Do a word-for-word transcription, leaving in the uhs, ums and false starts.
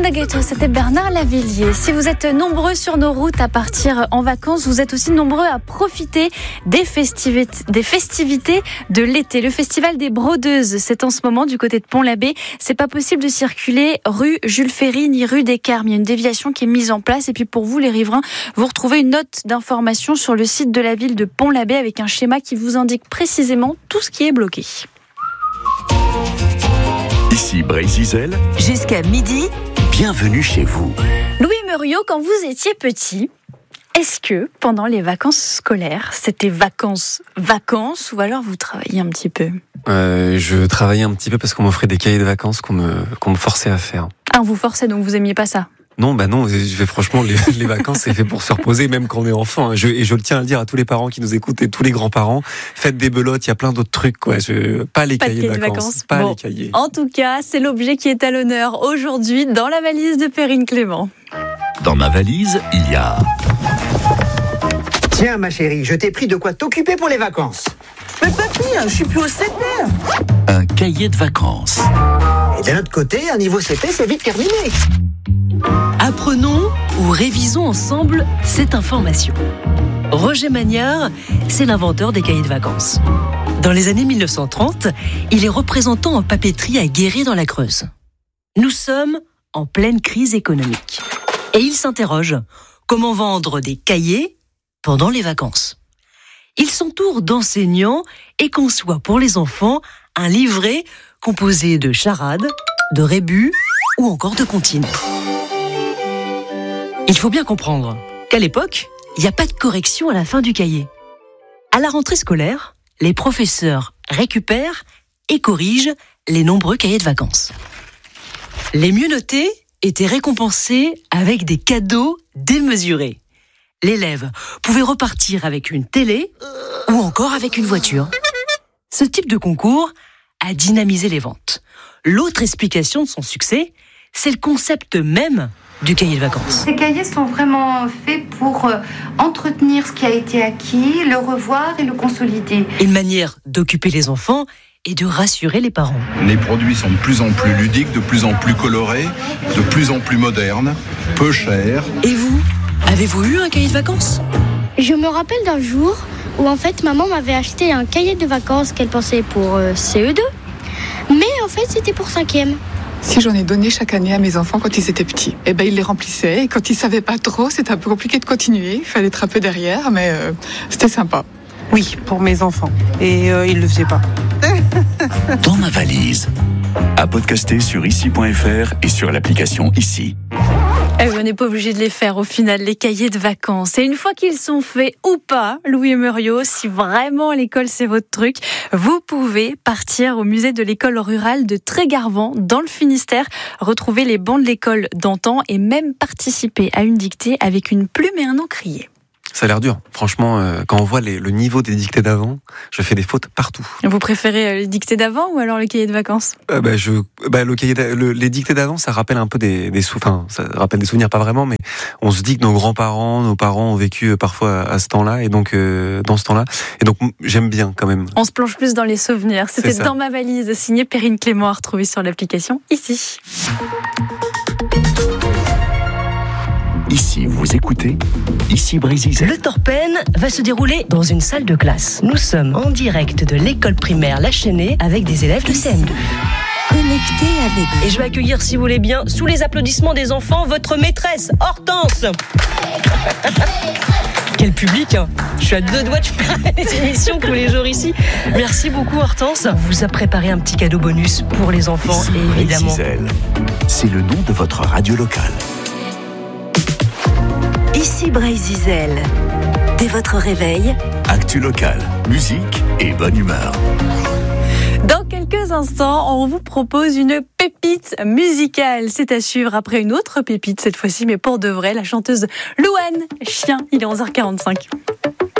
Ghetto, c'était Bernard Lavilliers. Si vous êtes nombreux sur nos routes à partir en vacances, vous êtes aussi nombreux à profiter des festivités, des festivités de l'été. Le festival des Brodeuses, c'est en ce moment du côté de Pont-l'Abbé. C'est pas possible de circuler rue Jules Ferry ni rue des Carmes. Il y a une déviation qui est mise en place. Et puis pour vous, les riverains, vous retrouvez une note d'information sur le site de la ville de Pont-l'Abbé avec un schéma qui vous indique précisément tout ce qui est bloqué. Ici Brésil. Jusqu'à midi, Bienvenue chez vous. Louis Muriot, quand vous étiez petit, est-ce que pendant les vacances scolaires, c'était vacances, vacances ou alors vous travailliez un petit peu ? euh, Je travaillais un petit peu parce qu'on m'offrait des cahiers de vacances qu'on me, qu'on me forçait à faire. Ah, on vous forçait donc vous aimiez pas ça ? Non, bah non, je fais franchement, les, les vacances, c'est fait pour se reposer, même quand on est enfant. Je, et je le tiens à le dire à tous les parents qui nous écoutent et tous les grands-parents. Faites des belotes, il y a plein d'autres trucs, quoi. Je, pas les pas cahiers de vacances. De vacances. Pas bon. les cahiers. En tout cas, c'est l'objet qui est à l'honneur aujourd'hui dans la valise de Perrine Clément. Dans ma valise, il y a... Tiens, ma chérie, je t'ai pris de quoi t'occuper pour les vacances. Mais papy, je suis plus au C P. Un cahier de vacances. Et d'un autre côté, un niveau C P, c'est vite terminé. apprenons ou révisons ensemble cette information. Roger Magnard, c'est l'inventeur des cahiers de vacances. Dans les années mille neuf cent trente, il est représentant en papeterie à Guéret dans la Creuse. Nous sommes en pleine crise économique. Et il s'interroge, comment vendre des cahiers pendant les vacances ? Il s'entoure d'enseignants et conçoit pour les enfants un livret composé de charades, de rébus ou encore de comptines. Il faut bien comprendre qu'à l'époque, il n'y a pas de correction à la fin du cahier. À la rentrée scolaire, les professeurs récupèrent et corrigent les nombreux cahiers de vacances. Les mieux notés étaient récompensés avec des cadeaux démesurés. L'élève pouvait repartir avec une télé ou encore avec une voiture. Ce type de concours a dynamisé les ventes. L'autre explication de son succès, c'est le concept même du cahier de vacances. Ces cahiers sont vraiment faits pour euh, entretenir ce qui a été acquis, le revoir et le consolider. Une manière d'occuper les enfants et de rassurer les parents. Les produits sont de plus en plus ludiques, de plus en plus colorés, de plus en plus modernes, peu chers. Et vous, avez-vous eu un cahier de vacances ? Je me rappelle d'un jour où en fait maman m'avait acheté un cahier de vacances qu'elle pensait pour euh, C E deux, mais en fait c'était pour cinquième. Si j'en ai donné chaque année à mes enfants quand ils étaient petits, eh ben ils les remplissaient et quand ils savaient pas trop, c'était un peu compliqué de continuer, il fallait être un peu derrière, mais euh, c'était sympa. Oui, pour mes enfants. Et euh, ils le faisaient pas. Dans ma valise. À podcaster sur ici point f r et sur l'application Ici. Eh, on n'est pas obligé de les faire au final, les cahiers de vacances. Et une fois qu'ils sont faits ou pas, Louis Muriot, si vraiment l'école c'est votre truc, vous pouvez partir au musée de l'école rurale de Trégarvan, dans le Finistère, retrouver les bancs de l'école d'antan et même participer à une dictée avec une plume et un encrier. Ça a l'air dur. Franchement, euh, quand on voit les, le niveau des dictées d'avant, je fais des fautes partout. Vous préférez les dictées d'avant ou alors le cahier de vacances ? euh, bah, je, bah, le cahier le, Les dictées d'avant, ça rappelle un peu des, des souvenirs. Enfin, ça rappelle des souvenirs, pas vraiment, mais on se dit que nos grands-parents, nos parents ont vécu parfois à, à ce temps-là, et donc euh, dans ce temps-là. Et donc j'aime bien quand même. On se plonge plus dans les souvenirs. C'était Dans ma valise, signé Perrine Clément, à retrouver sur l'application Ici. Ici, vous écoutez Ici Brésil. Le Torpen va se dérouler dans une salle de classe. Nous sommes en direct de l'école primaire La Chênaie avec des élèves de C M deux. Connecté avec vous. Et je vais accueillir, si vous voulez bien, sous les applaudissements des enfants, votre maîtresse, Hortense. Quel public, hein. Je suis à deux doigts de faire les émissions tous les jours ici. Merci beaucoup, Hortense. On vous a préparé un petit cadeau bonus pour les enfants, Ici, évidemment. Brésil. C'est le nom de votre radio locale. Ici Brésil. Dès votre réveil, Actu locale, musique et bonne humeur. Dans quelques instants, on vous propose une pépite musicale. C'est à suivre après une autre pépite cette fois-ci, mais pour de vrai, la chanteuse Louane Chien. Il est onze heures quarante-cinq.